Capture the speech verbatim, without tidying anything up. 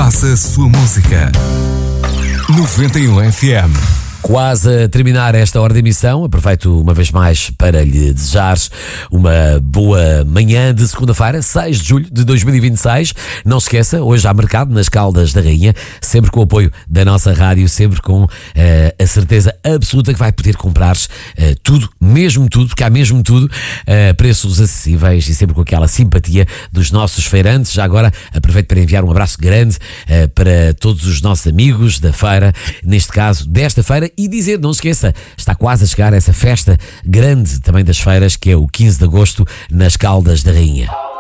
Faça a sua música. noventa e um F M. Quase a terminar esta hora de emissão, aproveito uma vez mais para lhe desejar uma boa manhã de segunda-feira, seis de julho de dois mil e vinte e seis. Não se esqueça, hoje há mercado nas Caldas da Rainha, sempre com o apoio da nossa rádio, sempre com uh, a certeza absoluta que vai poder comprar uh, tudo, mesmo tudo, porque há mesmo tudo, uh, preços acessíveis e sempre com aquela simpatia dos nossos feirantes. Já agora aproveito para enviar um abraço grande uh, para todos os nossos amigos da feira, neste caso desta feira. E dizer, não se esqueça, está quase a chegar essa festa grande também das feiras, que é o quinze de agosto nas Caldas da Rainha.